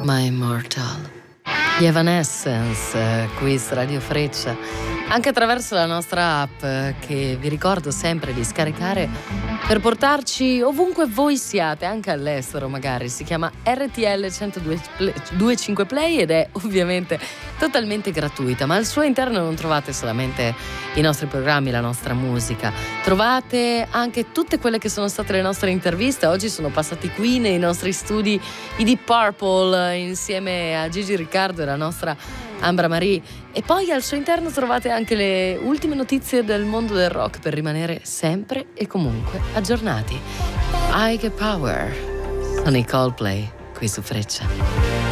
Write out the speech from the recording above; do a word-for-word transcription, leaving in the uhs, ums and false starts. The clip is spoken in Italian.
My Immortal. Gli Evanescence, eh, qui su Radio Freccia, anche attraverso la nostra app, eh, che vi ricordo sempre di scaricare per portarci ovunque voi siate, anche all'estero magari. Si chiama R T L centodue e cinque Play ed è ovviamente totalmente gratuita, ma al suo interno non trovate solamente i nostri programmi, la nostra musica, trovate anche tutte quelle che sono state le nostre interviste. Oggi sono passati qui nei nostri studi i Deep Purple insieme a Gigi Riccardo e la nostra Ambra Marie, e poi al suo interno trovate anche le ultime notizie del mondo del rock per rimanere sempre e comunque aggiornati. I Get Power, sono i Coldplay qui su Freccia.